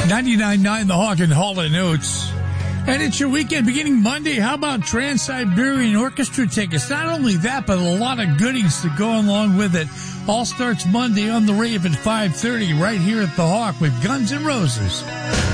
99.9 The Hawk and Hall & Oates. And it's your weekend beginning Monday. How about Trans-Siberian Orchestra tickets? Not only that, but a lot of goodies to go along with it. All starts Monday on the Rave at 5:30 right here at The Hawk with Guns N' Roses.